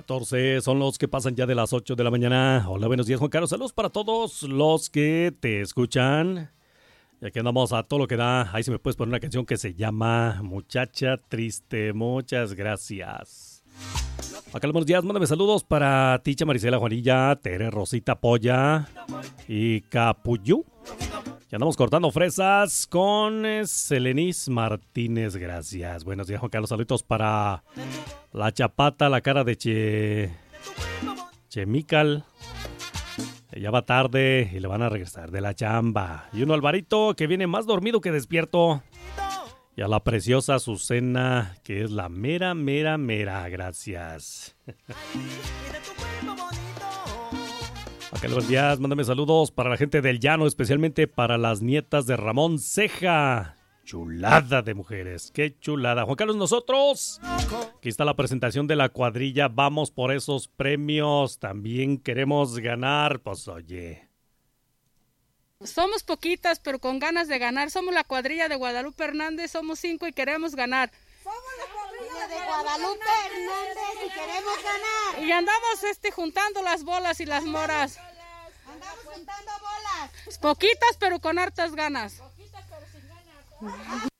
14 son los que pasan ya de las 8 de la mañana. Hola, buenos días, Juan Carlos. Saludos para todos los que te escuchan. Y aquí andamos a todo lo que da. Ahí se me puedes poner una canción que se llama Muchacha Triste. Muchas gracias. Acá buenos días, mándame saludos para Ticha, Marisela, Juanilla, Tere, Rosita, Polla y Capuyú. Y andamos cortando fresas con Selenis Martínez, gracias. Buenos días, Juan Carlos, saludos para la Chapata, la cara de Chemical. Ya va tarde y le van a regresar de la chamba. Y uno Alvarito que viene más dormido que despierto. Y a la preciosa Azucena, que es la mera, gracias. Acá buenos días, mándame saludos para la gente del llano, especialmente para las nietas de Ramón Ceja. Chulada de mujeres, qué chulada. Juan Carlos, nosotros, aquí está la presentación de la cuadrilla, vamos por esos premios, también queremos ganar, pues oye. Somos poquitas, pero con ganas de ganar. Somos la cuadrilla de Guadalupe Hernández, somos 5 y queremos ganar. Somos la cuadrilla de Guadalupe Hernández y queremos ganar. Y andamos juntando las bolas y las moras. Andamos juntando bolas. Poquitas, pero con hartas ganas. Poquitas, pero sin ganas.